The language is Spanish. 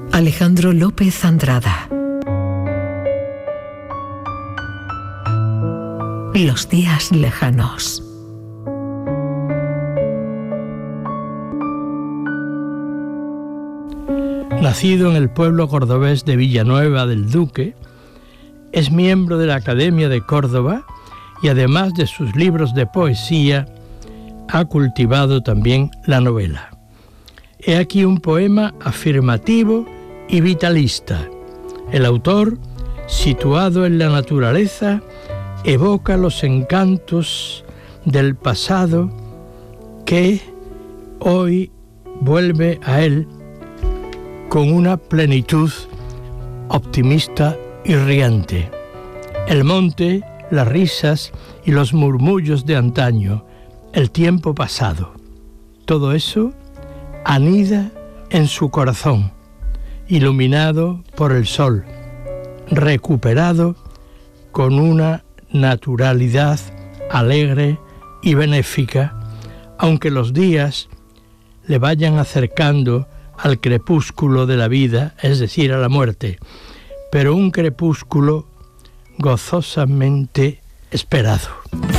Alejandro López Andrada. Los días lejanos. Nacido en el pueblo cordobés de Villanueva del Duque, es miembro de la Academia de Córdoba y además de sus libros de poesía, ha cultivado también la novela. He aquí un poema afirmativo y vitalista. El autor, situado en la naturaleza, evoca los encantos del pasado que hoy vuelve a él con una plenitud optimista y riente. El monte, las risas y los murmullos de antaño, el tiempo pasado, todo eso anida en su corazón, iluminado por el sol, recuperado con una naturalidad alegre y benéfica, aunque los días le vayan acercando al crepúsculo de la vida, es decir, a la muerte, pero un crepúsculo gozosamente esperado.